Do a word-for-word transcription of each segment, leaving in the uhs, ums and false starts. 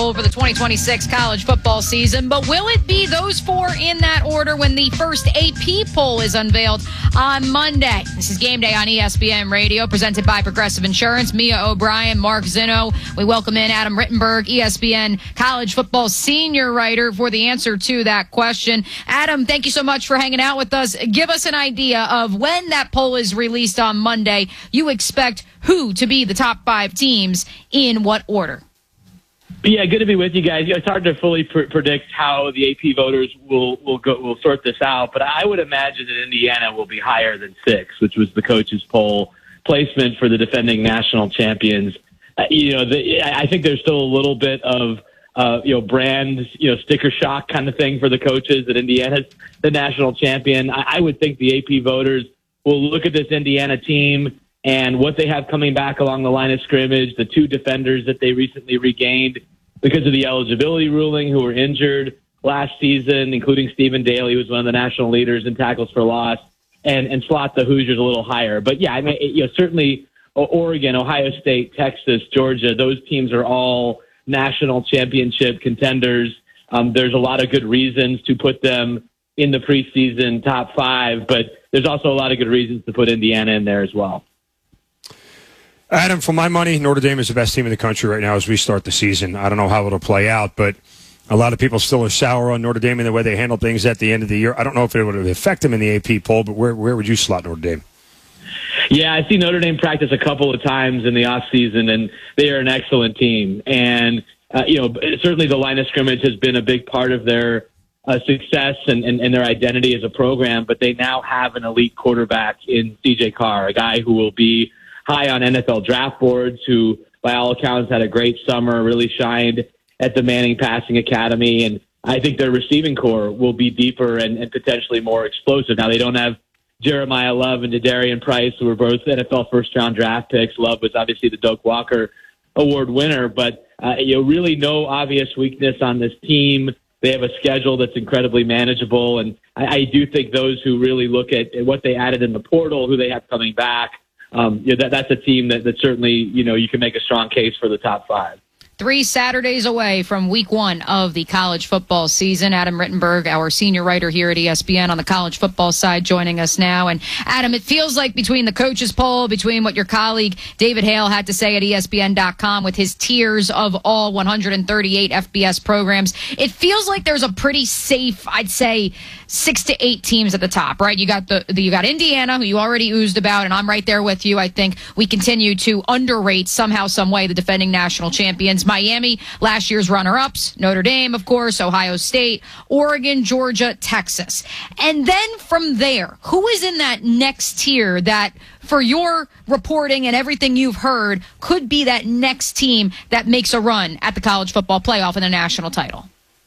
poll for the twenty twenty-six college football season, but will it be those four in that order when the first A P poll is unveiled on Monday? This is Game Day on E S P N Radio, presented by Progressive Insurance. Mia O'Brien, Mark Zinno. We welcome in Adam Rittenberg, E S P N college football senior writer, for the answer to that question. Adam, thank you so much for hanging out with us. Give us an idea of when that poll is released on Monday. You expect who to be the top five teams in what order? Yeah, good to be with you guys. You know, it's hard to fully pr- predict how the A P voters will will go will sort this out, but I would imagine that Indiana will be higher than six, which was the coaches' poll placement for the defending national champions. Uh, you know, the, I think there's still a little bit of uh, you know brand you know sticker shock kind of thing for the coaches that Indiana's the national champion. I, I would think the A P voters will look at this Indiana team and what they have coming back along the line of scrimmage, the two defenders that they recently regained because of the eligibility ruling who were injured last season, including Stephen Daly, who was one of the national leaders in tackles for loss, and, and slot the Hoosiers a little higher. But, yeah, I mean, you know, certainly Oregon, Ohio State, Texas, Georgia, those teams are all national championship contenders. Um, there's a lot of good reasons to put them in the preseason top five, but there's also a lot of good reasons to put Indiana in there as well. Adam, for my money, Notre Dame is the best team in the country right now as we start the season. I don't know how it'll play out, but a lot of people still are sour on Notre Dame and the way they handle things at the end of the year. I don't know if it would affect them in the A P poll, but where where would you slot Notre Dame? Yeah, I see Notre Dame practice a couple of times in the offseason, and they are an excellent team. And, uh, you know, certainly the line of scrimmage has been a big part of their uh, success and, and, and their identity as a program, but they now have an elite quarterback in C J Carr, a guy who will be high on N F L draft boards, who by all accounts had a great summer, really shined at the Manning Passing Academy. And I think their receiving core will be deeper and, and potentially more explosive. Now, they don't have Jeremiah Love and D'Adarian Price, who were both N F L first-round draft picks. Love was obviously the Doak Walker Award winner, but uh, you know, really no obvious weakness on this team. They have a schedule that's incredibly manageable, and I, I do think those who really look at, at what they added in the portal, who they have coming back, Um, yeah, that, that's a team that, that certainly, you know, you can make a strong case for the top five. Three Saturdays away from week one of the college football season. Adam Rittenberg, our senior writer here at E S P N on the college football side, joining us now. And Adam, it feels like between the coaches poll, between what your colleague David Hale had to say at E S P N dot com with his tiers of all one hundred thirty-eight F B S programs, it feels like there's a pretty safe, I'd say, six to eight teams at the top, right? You got the, the you got Indiana, who you already oozed about, and I'm right there with you. I think we continue to underrate somehow, some way the defending national champions. Miami, last year's runner-ups, Notre Dame, of course, Ohio State, Oregon, Georgia, Texas. And then from there, who is in that next tier that, for your reporting and everything you've heard, could be that next team that makes a run at the college football playoff and a national title?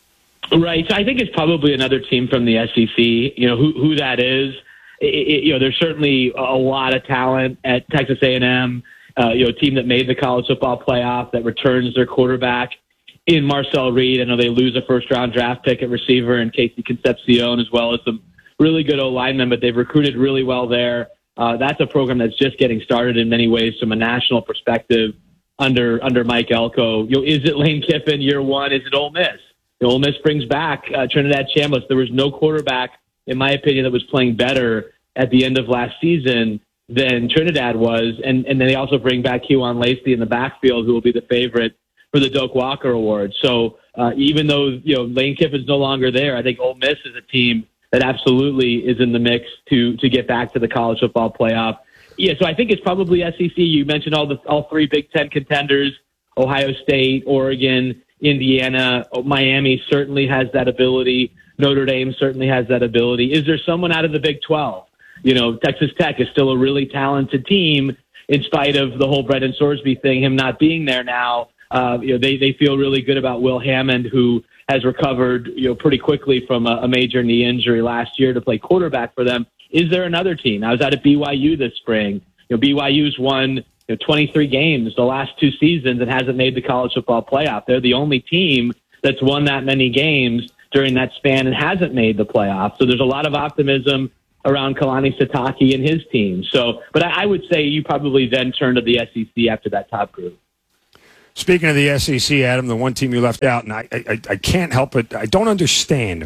Right. So I think it's probably another team from the S E C. You know, who who that is. It, it, you know, there's certainly a lot of talent at Texas A and M. Uh, you know, a team that made the college football playoff, that returns their quarterback in Marcel Reed. I know they lose a first-round draft pick at receiver in Casey Concepcion, as well as some really good O-linemen, but they've recruited really well there. Uh, that's a program that's just getting started in many ways from a national perspective under under Mike Elko. You know, is it Lane Kiffin year one? Is it Ole Miss? You know, Ole Miss brings back uh, Trinidad Chambliss. There was no quarterback, in my opinion, that was playing better at the end of last season than Trinidad was. And, and then they also bring back Kewan Lacey in the backfield, who will be the favorite for the Doak Walker Award. So uh, even though, you know, Lane Kiffin's no longer there, I think Ole Miss is a team that absolutely is in the mix to to get back to the college football playoff. Yeah, so I think it's probably S E C. You mentioned all the all three Big Ten contenders: Ohio State, Oregon, Indiana. Miami certainly has that ability. Notre Dame certainly has that ability. Is there someone out of the Big twelve? You know, Texas Tech is still a really talented team in spite of the whole Brendan Sorsby thing, him not being there now. Uh, you know, they, they feel really good about Will Hammond, who has recovered, you know, pretty quickly from a, a major knee injury last year to play quarterback for them. Is there another team? I was out at B Y U this spring. You know, B Y U's won you know, twenty-three games the last two seasons and hasn't made the college football playoff. They're the only team that's won that many games during that span and hasn't made the playoff. So there's a lot of optimism around Kalani Sitake and his team. So, but I, I would say you probably then turn to the S E C after that top group. Speaking of the S E C, Adam, the one team you left out, and I, I, I can't help it. I don't understand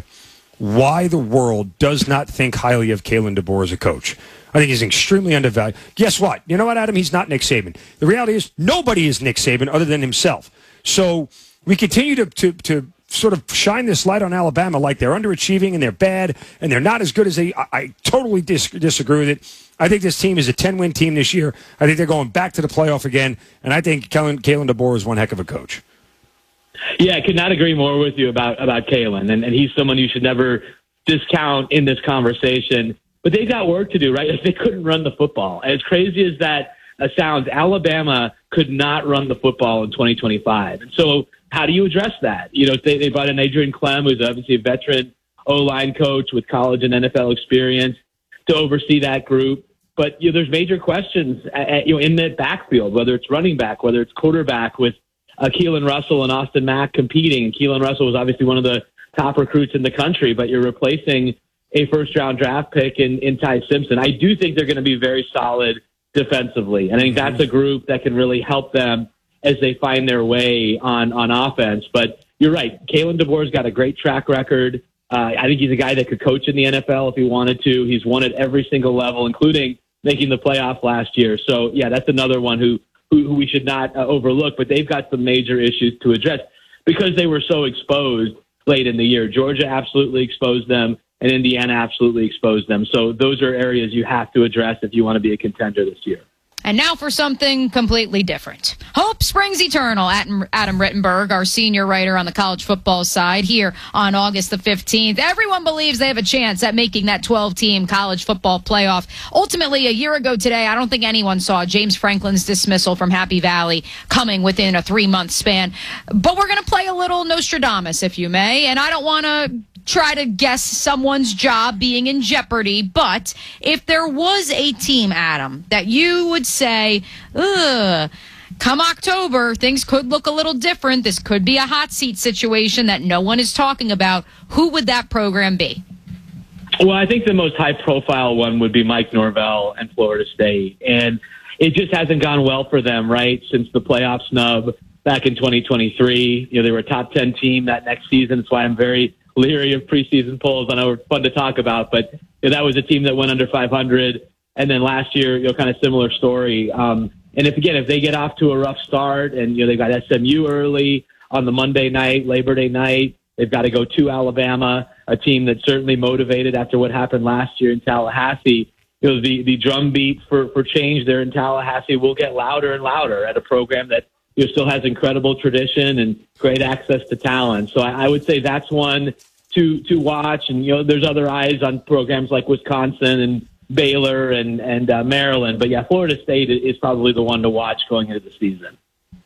why the world does not think highly of Kalen DeBoer as a coach. I think he's extremely undervalued. Guess what? You know what, Adam? He's not Nick Saban. The reality is nobody is Nick Saban other than himself. So we continue to, to, to sort of shine this light on Alabama like they're underachieving and they're bad and they're not as good as they I, I totally dis- disagree with it. I think this team is a ten-win team this year. I think they're going back to the playoff again, and I think Kalen, Kalen DeBoer is one heck of a coach. Yeah, I could not agree more with you about, about Kalen, and, and he's someone you should never discount in this conversation. But they've got work to do, right? If they couldn't run the football. As crazy as that uh, sounds, Alabama could not run the football in twenty twenty-five. And so how do you address that? You know, they, they brought in Adrian Clem, who's obviously a veteran O-line coach with college and N F L experience, to oversee that group. But you know, there's major questions at, at, you know, in the backfield, whether it's running back, whether it's quarterback, with uh, Keelan Russell and Austin Mack competing. And Keelan Russell was obviously one of the top recruits in the country, but you're replacing a first-round draft pick in, in Ty Simpson. I do think they're going to be very solid defensively, and I think that's a group that can really help them as they find their way on, on offense. But you're right, Kalen DeBoer's got a great track record. Uh, I think he's a guy that could coach in the N F L if he wanted to. He's won at every single level, including making the playoff last year. So, yeah, that's another one who, who, who we should not uh, overlook. But they've got some major issues to address because they were so exposed late in the year. Georgia absolutely exposed them, and Indiana absolutely exposed them. So those are areas you have to address if you want to be a contender this year. And now for something completely different. Hope springs eternal. Adam, Adam Rittenberg, our senior writer on the college football side, here on August the fifteenth. Everyone believes they have a chance at making that twelve-team college football playoff. Ultimately, a year ago today, I don't think anyone saw James Franklin's dismissal from Happy Valley coming within a three-month span. But we're going to play a little Nostradamus, if you may, and I don't want to try to guess someone's job being in jeopardy, but if there was a team, Adam, that you would say, ugh, come October, things could look a little different, this could be a hot seat situation that no one is talking about, who would that program be? Well, I think the most high-profile one would be Mike Norvell and Florida State, and it just hasn't gone well for them, right, since the playoff snub back in twenty twenty-three. You know, they were a top ten team that next season. That's why I'm very leery of preseason polls. I know it's fun to talk about, but you know, that was a team that went under five hundred. And then last year, you know, kind of similar story. Um, and if again, if they get off to a rough start, and you know they've got S M U early on the Monday night, Labor Day night, they've got to go to Alabama, a team that's certainly motivated after what happened last year in Tallahassee. You know, the the drumbeat for for change there in Tallahassee will get louder and louder at a program that you know, still has incredible tradition and great access to talent. So I, I would say that's one to to watch. And, you know, there's other eyes on programs like Wisconsin and Baylor and, and uh, Maryland. But, yeah, Florida State is probably the one to watch going into the season.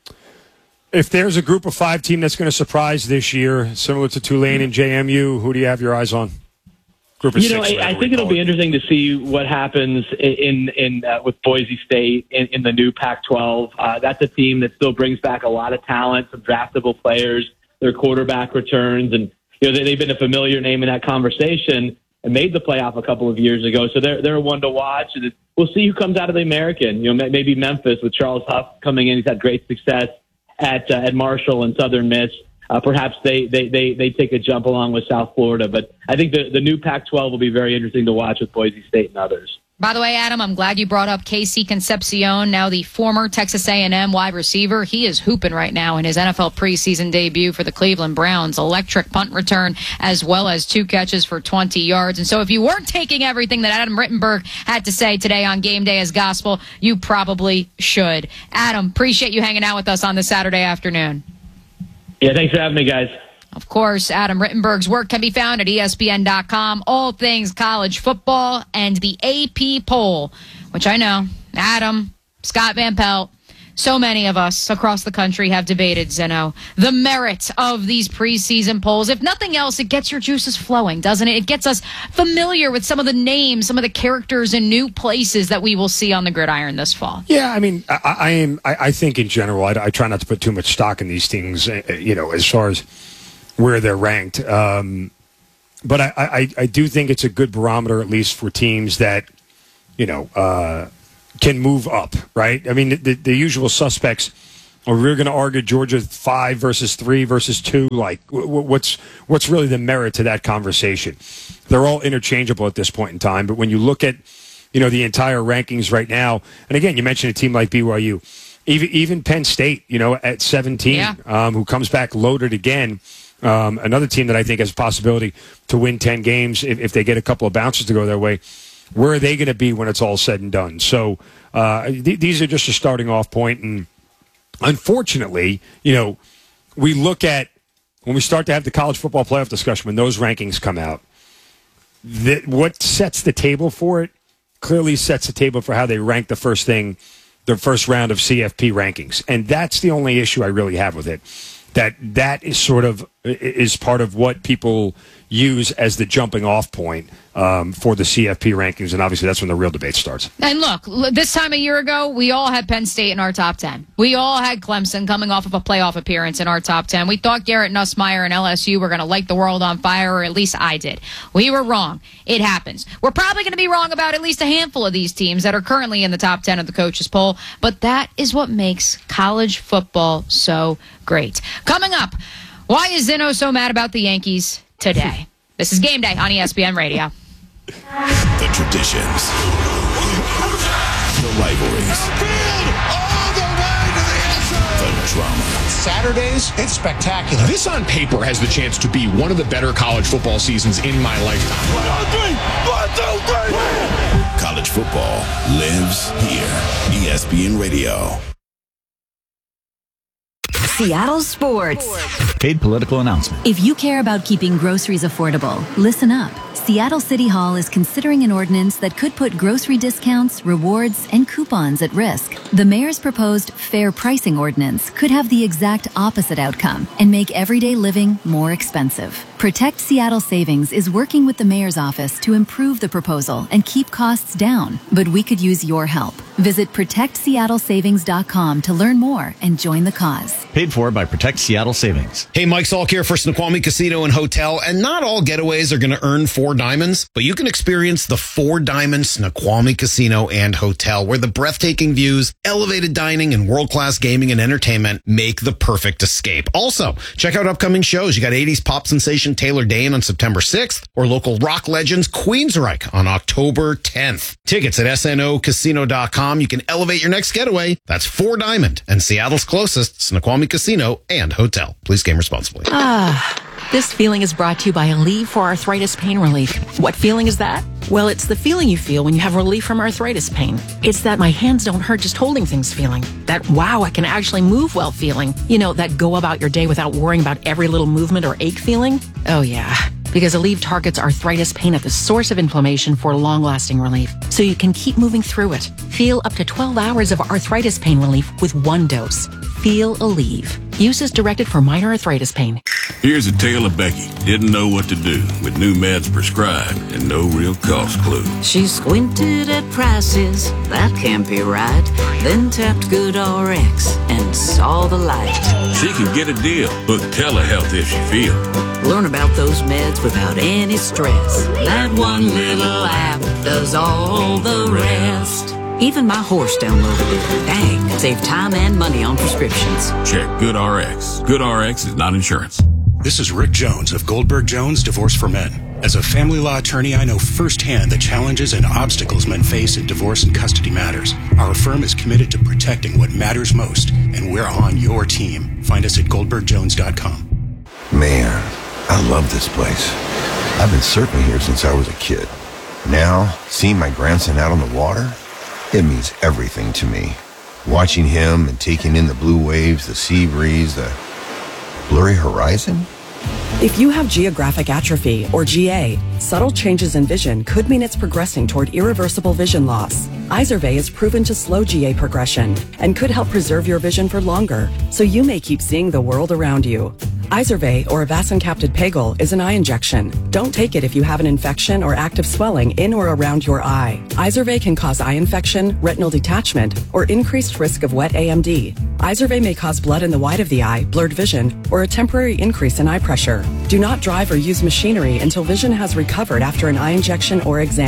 If there's a group of five team that's going to surprise this year, similar to Tulane and J M U, who do you have your eyes on? Group of you know, six, I, I think it'll be interesting to see what happens in in uh, with Boise State in, in the new Pac twelve. Uh, that's a team that still brings back a lot of talent, some draftable players. Their quarterback returns, and you know they, they've been a familiar name in that conversation and made the playoff a couple of years ago. So they're they're one to watch, and we'll see who comes out of the American. You know, maybe Memphis with Charles Huff coming in. He's had great success at uh, at Marshall and Southern Miss. Uh, perhaps they, they, they, they take a jump along with South Florida. But I think the, the new Pac twelve will be very interesting to watch with Boise State and others. By the way, Adam, I'm glad you brought up Casey Concepcion, now the former Texas A and M wide receiver. He is hooping right now in his N F L preseason debut for the Cleveland Browns. Electric punt return as well as two catches for twenty yards. And so if you weren't taking everything that Adam Rittenberg had to say today on Game Day as gospel, you probably should. Adam, appreciate you hanging out with us on this Saturday afternoon. Yeah, thanks for having me, guys. Of course, Adam Rittenberg's work can be found at E S P N dot com. All things college football and the A P poll, which I know Adam, Scott Van Pelt, so many of us across the country have debated, Zeno, the merit of these preseason polls. If nothing else, it gets your juices flowing, doesn't it? It gets us familiar with some of the names, some of the characters and new places that we will see on the gridiron this fall. Yeah, I mean, I, I am. I, I think in general, I, I try not to put too much stock in these things, you know, as far as where they're ranked. Um, but I, I, I do think it's a good barometer, at least for teams that, you know, uh, can move up, right? I mean, the, the usual suspects or we're going to argue Georgia five versus three versus two. Like, what's what's really the merit to that conversation? They're all interchangeable at this point in time. But when you look at, you know, the entire rankings right now, and again, you mentioned a team like B Y U, even even Penn State, you know, at seventeen, yeah. um, who comes back loaded again. Um, another team that I think has a possibility to win ten games if, if they get a couple of bounces to go their way. Where are they going to be when it's all said and done? So uh, th- these are just a starting off point. And unfortunately, you know, we look at when we start to have the college football playoff discussion, when those rankings come out, that what sets the table for it clearly sets the table for how they rank the first thing, the first round of C F P rankings. And that's the only issue I really have with it. That that is sort of is part of what people use as the jumping off point um, for the C F P rankings, and obviously that's when the real debate starts. And look, this time a year ago, we all had Penn State in our top ten. We all had Clemson coming off of a playoff appearance in our top ten. We thought Garrett Nussmeier and L S U were going to light the world on fire, or at least I did. We were wrong. It happens. We're probably going to be wrong about at least a handful of these teams that are currently in the top ten of the coaches poll, but that is what makes college football so great. Coming up, why is Zinno so mad about the Yankees today? This is Game Day on E S P N Radio. The traditions, the rivalries, all the way to the end zone. the drama. Saturdays, it's spectacular. This on paper has the chance to be one of the better college football seasons in my lifetime. One, two, three. One, two, three. College football lives here. E S P N Radio. Seattle Sports. Paid political announcement. If you care about keeping groceries affordable, listen up. Seattle City Hall is considering an ordinance that could put grocery discounts, rewards, and coupons at risk. The mayor's proposed fair pricing ordinance could have the exact opposite outcome and make everyday living more expensive. Protect Seattle Savings is working with the mayor's office to improve the proposal and keep costs down, but we could use your help. Visit protect seattle savings dot com to learn more and join the cause. Paid for by Protect Seattle Savings. Hey, Mike Salk here for Snoqualmie Casino and Hotel. And not all getaways are going to earn four diamonds, but you can experience the four diamond Snoqualmie Casino and Hotel, where the breathtaking views, elevated dining, and world-class gaming and entertainment make the perfect escape. Also, check out upcoming shows. You got eighties pop sensation Taylor Dane on September sixth, or local rock legends Queensryche on October tenth. Tickets at S N O casino dot com. You can elevate your next getaway. That's four diamond and Seattle's closest Snoqualmie Casino and Hotel. Please game responsibly. Ah, this feeling is brought to you by Aleve for Arthritis Pain Relief. What feeling is that? Well, it's the feeling you feel when you have relief from arthritis pain. It's that my hands don't hurt just holding things feeling. That, wow, I can actually move well feeling. You know, that go about your day without worrying about every little movement or ache feeling. Oh, yeah. Because Aleve targets arthritis pain at the source of inflammation for long-lasting relief, so you can keep moving through it. Feel up to twelve hours of arthritis pain relief with one dose. Feel Aleve. Use is directed for minor arthritis pain. Here's a tale of Becky. Didn't know what to do with new meds prescribed and no real cost clue. She squinted at prices, that can't be right. Then tapped GoodRx and saw the light. She can get a deal. Book telehealth if she feels. Learn about those meds without any stress. That one little app does all the rest. Even my horse downloaded it. Dang, save time and money on prescriptions. Check GoodRx. GoodRx is not insurance. This is Rick Jones of Goldberg Jones Divorce for Men. As a family law attorney, I know firsthand the challenges and obstacles men face in divorce and custody matters. Our firm is committed to protecting what matters most, and we're on your team. Find us at goldberg jones dot com. Man, I love this place. I've been surfing here since I was a kid. Now, seeing my grandson out on the water, it means everything to me. Watching him and taking in the blue waves, the sea breeze, the blurry horizon. If you have geographic atrophy, or G A, subtle changes in vision could mean it's progressing toward irreversible vision loss. Izervay is proven to slow G A progression and could help preserve your vision for longer, so you may keep seeing the world around you. Izervay, or avacincaptad pegol, is an eye injection. Don't take it if you have an infection or active swelling in or around your eye. Izervay can cause eye infection, retinal detachment, or increased risk of wet A M D. Izervay may cause blood in the white of the eye, blurred vision, or a temporary increase in eye pressure. Do not drive or use machinery until vision has recovered after an eye injection or exam.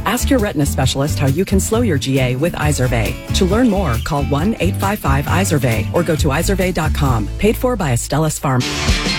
Ask your retina specialist how you can slow your G A with Izervay. To learn more, call one eight five five Izervay or go to izervay dot com. Paid for by Astellas Pharma.